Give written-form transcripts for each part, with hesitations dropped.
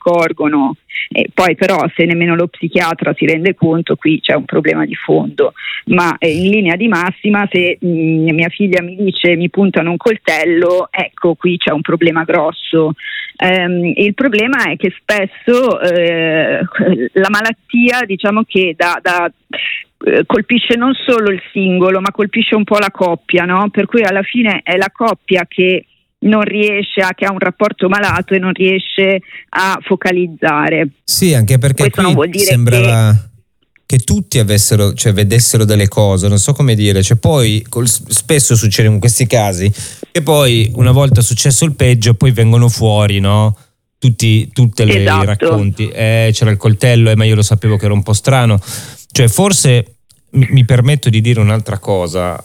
accorgono, e poi però se nemmeno lo psichiatra si rende conto, qui c'è un problema di fondo. Ma in linea di massima, se mia figlia mi dice mi puntano un coltello, ecco, qui c'è un problema grosso. Il problema è che spesso la malattia, diciamo che colpisce non solo il singolo, ma colpisce un po' la coppia, no? Per cui alla fine è la coppia che non riesce che ha un rapporto malato e non riesce a focalizzare. Sì, anche perché questo qui non vuol dire sembrava che tutti vedessero delle cose, non so come dire, poi spesso succede in questi casi che poi una volta successo il peggio poi vengono fuori, no? Tutte le Esatto. i racconti, c'era il coltello, ma io lo sapevo che era un po' strano, forse mi permetto di dire un'altra cosa.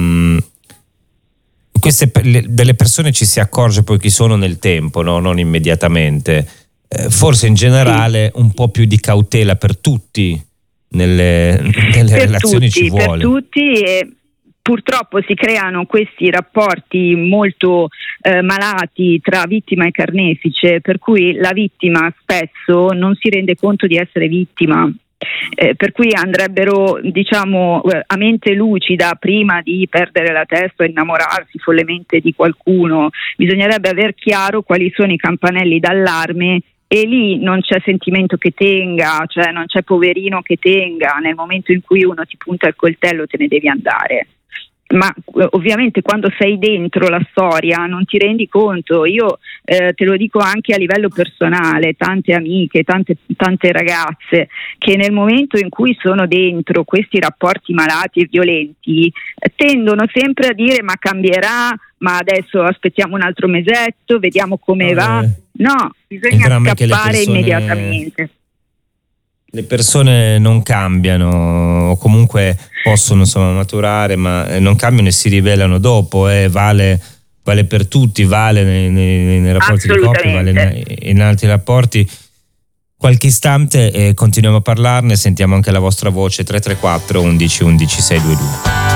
Delle persone ci si accorge poi chi sono nel tempo, no? Non immediatamente. Forse in generale un po' più di cautela per tutti nelle relazioni tutti, ci vuole. Per tutti, e purtroppo si creano questi rapporti molto malati tra vittima e carnefice, per cui la vittima spesso non si rende conto di essere vittima. Per cui andrebbero, diciamo, a mente lucida, prima di perdere la testa o innamorarsi follemente di qualcuno, bisognerebbe aver chiaro quali sono i campanelli d'allarme, e lì non c'è sentimento che tenga, non c'è poverino che tenga. Nel momento in cui uno ti punta il coltello te ne devi andare. Ma ovviamente quando sei dentro la storia non ti rendi conto. Io te lo dico anche a livello personale, tante amiche, tante ragazze che nel momento in cui sono dentro questi rapporti malati e violenti tendono sempre a dire ma cambierà, ma adesso aspettiamo un altro mesetto, vediamo come va. No, bisogna scappare immediatamente. Le persone non cambiano, o comunque possono maturare, ma non cambiano e si rivelano dopo. Vale per tutti, vale nei rapporti di coppia, vale in altri rapporti. Qualche istante e continuiamo a parlarne, sentiamo anche la vostra voce. 334 11 11 622.